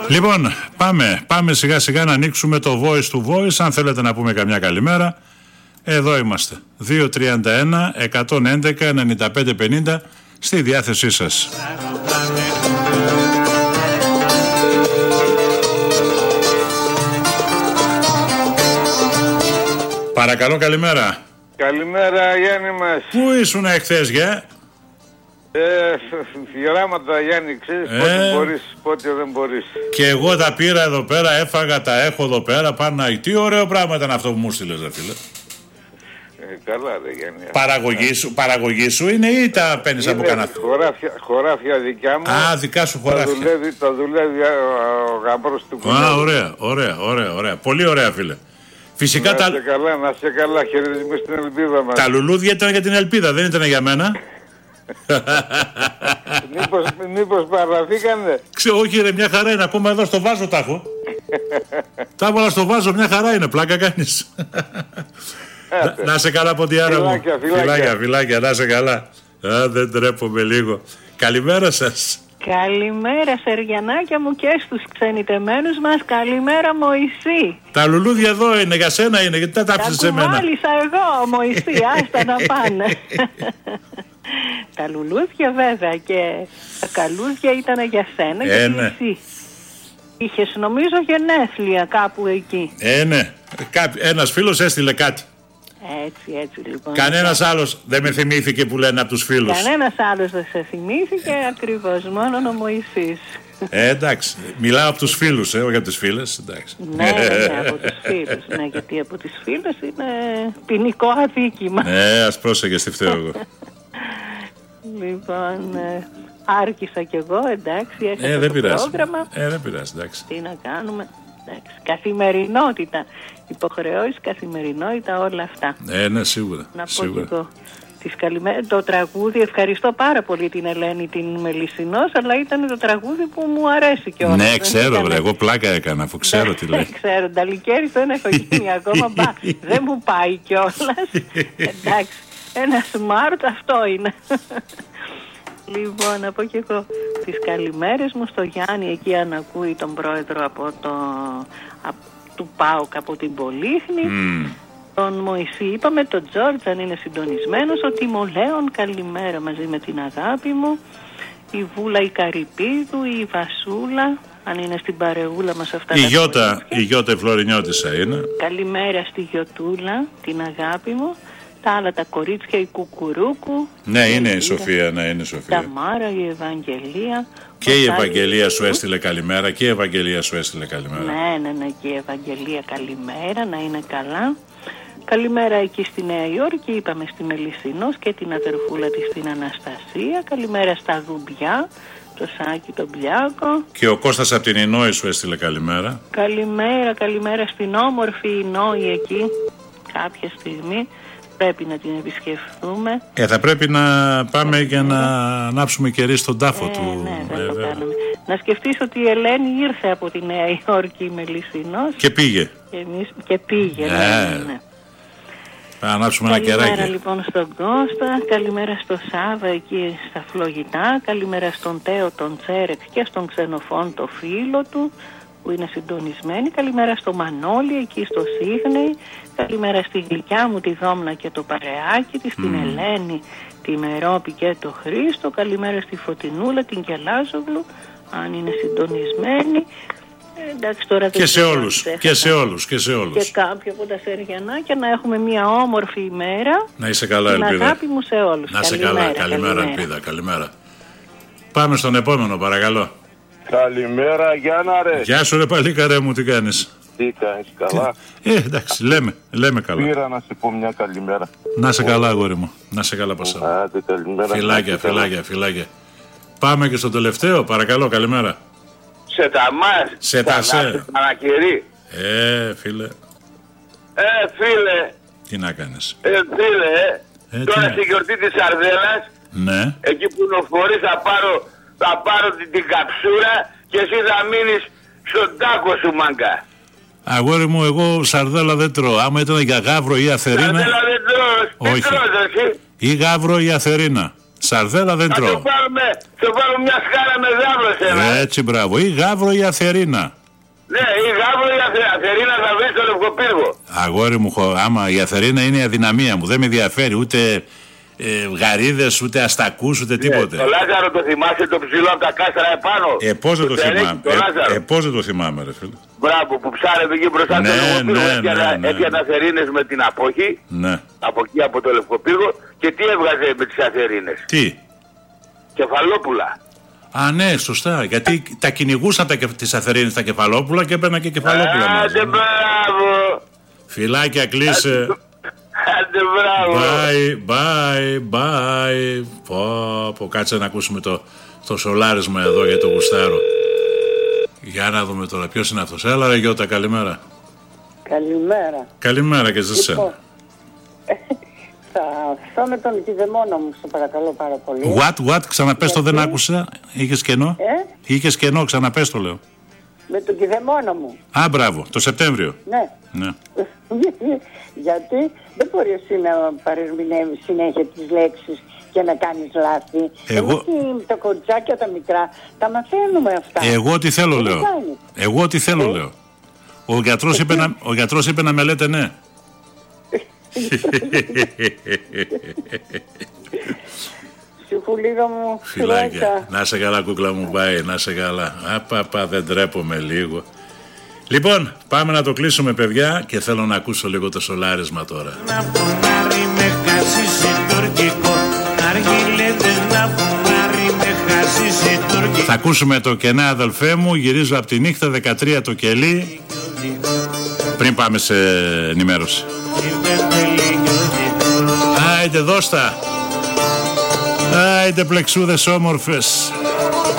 Λοιπόν, πάμε σιγά σιγά να ανοίξουμε το voice to voice. Αν θέλετε να πούμε καμιά καλημέρα, εδώ είμαστε. 231 111 9550 στη διάθεσή σας. Παρακαλώ, καλημέρα. Καλημέρα, Γιάννη μας. Πού ήσουν εχθές, γε? Γεράματα, Γιάννη, ξέρεις πότε μπορείς, πότε δεν μπορείς. Και εγώ τα πήρα εδώ πέρα, έφαγα, τα έχω εδώ πέρα, πάνε. Τι ωραίο πράγμα ήταν αυτό που μου στείλες, ρε φίλε. Καλά, ρε Γιάννη. Παραγωγή σου είναι ή τα παίρνεις από κανένα? Χωράφια δικιά μου. Α, δικά σου χωράφια. Το δουλεύει ο γαμπρός του κουνιού. Ωραία. Πολύ ωραία, φίλε. Φυσικά να σε καλά, χαιρετισμοί στην ελπίδα μας. Τα λουλούδια ήταν για την ελπίδα, δεν ήταν για μένα. Μήπως παραθήκανε? Όχι ρε, μια χαρά είναι, ακόμα εδώ στο βάζο τα έχω. Τα έβαλα στο βάζο, μια χαρά είναι, πλάκα κάνεις. Να σε καλά, Ποντιάρα μου. Φιλάκια, να σε καλά. Δεν τρέπομαι λίγο. Καλημέρα σας. Καλημέρα Σεργιανάκια μου και στους ξενιτεμένους μας. Καλημέρα Μωυσή. Τα λουλούδια εδώ είναι, για σένα είναι, γιατί τα άφησες σε μένα? Τα κουβάλισα εγώ Μωυσή, άστα να πάνε. Τα λουλούδια βέβαια και τα καλούδια ήταν για σένα και εσύ. Είχες νομίζω γενέθλια κάπου εκεί. Ναι, ένας φίλος έστειλε κάτι. Έτσι λοιπόν. Κανένας άλλος δεν με θυμήθηκε που λένε από τους φίλους. Κανένας άλλος δεν σε θυμήθηκε, ακριβώς, μόνο ο Μωυσής. Εντάξει, μιλάω από τους φίλους, όχι από τις φίλες. Εντάξει. Ναι, από τους φίλους. Ναι, γιατί από τις φίλες είναι ποινικό αδίκημα. Ναι, ας πρόσεχες τι φταίω εγώ. Λοιπόν, άρχισα κι εγώ, εντάξει, έχασα δεν το πρόγραμμα. Δεν πειράζει, εντάξει. Τι να κάνουμε, εντάξει, καθημερινότητα, υποχρεώσεις, καθημερινότητα, όλα αυτά. Ναι, σίγουρα. Να πω κι εγώ το τραγούδι, ευχαριστώ πάρα πολύ την Ελένη την Μελισσινός, αλλά ήταν το τραγούδι που μου αρέσει κιόλας. Ναι, ξέρω, βρε, εγώ πλάκα έκανα, αφού ξέρω τι λέει. Ξέρω, νταλικέρι δεν έχω γίνει ακόμα, δεν μου πάει κιόλας. Εντάξει, ένα smart αυτό είναι. Λοιπόν, να πω και εγώ τις καλημέρες μου στο Γιάννη, εκεί αν ακούει τον πρόεδρο από του ΠΑΟΚ από την Πολύχνη. Τον Μωυσή είπαμε, τον Τζόρτζ αν είναι συντονισμένος, ο Τιμολέων καλημέρα μαζί με την αγάπη μου, η Βούλα η Καρυπίδου, η Βασούλα αν είναι στην παρεούλα μας αυτά. Η Γιώτα η Φλωρινιώτισσα είναι. Καλημέρα στη Γιωτούλα, την αγάπη μου. Τα άλλα τα κορίτσια, η Κουκουρούκου. Ναι, είναι η Σοφία, ναι, είναι η Σοφία. Τα Μάρα, η Ευαγγελία. Και η Ευαγγελία σου έστειλε καλημέρα. Και η Ευαγγελία σου έστειλε καλημέρα. Ναι, και η Ευαγγελία καλημέρα, να είναι καλά. Καλημέρα εκεί στη Νέα Υόρκη, είπαμε στη Μελισσινός και την αδερφούλα της την Αναστασία. Καλημέρα στα Δουμπιά, το Σάκη τον Μπλιάκο. Και ο Κώστας από την Ινόη σου έστειλε καλημέρα. Καλημέρα στην όμορφη Ινόη εκεί, κάποια στιγμή. Πρέπει να την επισκεφθούμε. Θα πρέπει να πάμε και να ανάψουμε κερί στον τάφο του. Ναι, δεν το κάναμε. Να σκεφτείς ότι η Ελένη ήρθε από τη Νέα Υόρκη η Μελισσινός. Και πήγε. Και πήγε, ναι. Θα ανάψουμε ένα κεράκι. Καλημέρα λοιπόν στον Κώστα, καλημέρα στο Σάβα εκεί στα Φλογητά, καλημέρα στον Τέο τον Τσέρεκ και στον Ξενοφών το φίλο του που είναι συντονισμένοι, καλημέρα στο Μανώλη εκεί στο Σύγχνη, καλημέρα στη Γλυκιά μου τη Δόμνα και το παρεάκι της, την Ελένη, τη Μερόπη και το Χρήστο, καλημέρα στη Φωτεινούλα, την Κελάζογλου αν είναι συντονισμένοι. Εντάξει, τώρα και σε όλους. Και κάποιοι από τα Σεργιανάκια να έχουμε μια όμορφη ημέρα. Να είσαι καλά, την Ελπίδα. Αγάπη μου σε όλους. Να είσαι καλά, καλημέρα Ελπίδα, καλημέρα. Πάμε στον επόμενο, παρακαλώ. Καλημέρα Γιάννα ρε. Γεια σου ρε παλίκαρε μου, τι κάνεις? Τι κάνεις, καλά? Εντάξει, λέμε καλά. Πήρα να σου πω μια καλημέρα. Να σε καλά αγόρι μου, να σε καλά πασά. Άντε καλημέρα. Φιλάκια. Πάμε και στο τελευταίο, παρακαλώ, καλημέρα. Σε τα μας. Σε τα σε. Ανακηρύ. Φίλε. Φίλε. Τι να κάνεις? Φίλε. Τώρα στη γιορτή της Σαρδέλας. Ναι. Εκεί που νοφορεί θα πάρω την καψούρα και εσύ θα μείνεις στον τάκο σου, μάγκα. Αγόρι μου, εγώ σαρδέλα δεν τρώω. Άμα ήταν για γάβρο ή αθερίνα. Σαρδέλα δεν τρως. Όχι. Δεν τρως, εσύ. Ή γάβρο ή αθερίνα. Σαρδέλα δεν τρώω. Θα το πάρουμε μια σκάρα με γάβρο σένα. Έτσι, μπράβο. Ή γάβρο ή αθερίνα. Ναι, η γάβρο ή αθερίνα θα βρει στο Λευκοπύργο. Αγόρι μου, άμα η αθερίνα είναι η αδυναμία μου. Δεν με ενδιαφέρει ούτε γαρίδες, ούτε αστακούς, ούτε τίποτε. Το Λάζαρο το θυμάσαι, το ψηλό από τα κάστρα επάνω. Πώς δεν το θυμάμαι. Πώς δεν το θυμάμαι, ρε φίλε. Μπράβο, που ψάρευε εκεί μπροστά στο Λευκοπύργο. Έπιανε αθερίνες με την απόχη. Ναι. Από εκεί από το Λευκοπύργο. Και τι έβγαζε με τις αθερίνες? Τι? Κεφαλόπουλα. Α, ναι, σωστά. Γιατί τα κυνηγούσαν τις αθερίνες τα κεφαλόπουλα και έπαιρνα και κεφαλόπουλα μαζί. Άντε, μπράβο. Φιλάκια, κλείσε. Άντε, μπράβο. Bye. Πω, κάτσε να ακούσουμε το σολάρισμα εδώ για το γουστάρο. Για να δούμε τώρα ποιος είναι αυτός. Έλα ρε Γιώτα, καλημέρα. Καλημέρα και σε εσένα. Θα αυτό με τον κηδεμόνα μου, σε παρακαλώ πάρα πολύ. What, ξαναπες το, δεν άκουσα. Είχες κενό. Είχες κενό, ξαναπες το λέω. Με τον κηδεμόνα μου. Α, μπράβο, το Σεπτέμβριο. Ναι. Γιατί δεν μπορεί εσύ να παρερμηνεύεις συνέχεια τις λέξεις και να κάνεις λάθη. Εγώ τα κοριτσάκια τα μικρά τα μαθαίνουμε αυτά. Εγώ τι θέλω λέω. Ο γιατρός είπε να με λέτε ναι. Συμφουλίδα μου. Φιλάκια. Να σε καλά κούκλα μου, πάει, να σε καλά. Απαπα, δεν τρέπομαι λίγο. Λοιπόν, πάμε να το κλείσουμε παιδιά και θέλω να ακούσω λίγο το σολάρισμα τώρα. Θα ακούσουμε το «Και ναι αδελφέ μου, γυρίζω από τη νύχτα 13 το κελί». Πριν πάμε σε ενημέρωση. Άιντε δώστα. Άιντε πλεξούδες όμορφες.